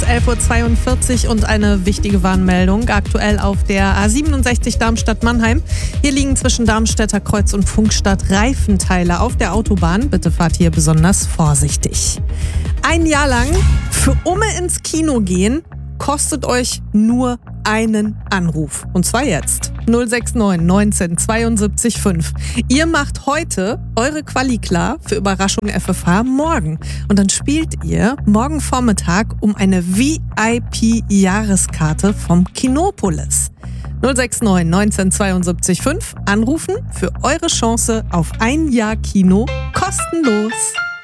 11.42 Uhr und eine wichtige Warnmeldung. Aktuell auf der A67 Darmstadt-Mannheim. Hier liegen zwischen Darmstädter Kreuz und Funkstadt Reifenteile auf der Autobahn. Bitte fahrt hier besonders vorsichtig. Ein Jahr lang für Umme ins Kino gehen kostet euch nur einen Anruf. Und zwar jetzt. 069 19 72 5. Ihr macht heute eure Quali klar für Überraschung FFH morgen. Und dann spielt ihr morgen Vormittag um eine VIP-Jahreskarte vom Kinopolis. 069 19 72 5. Anrufen für eure Chance auf ein Jahr Kino kostenlos.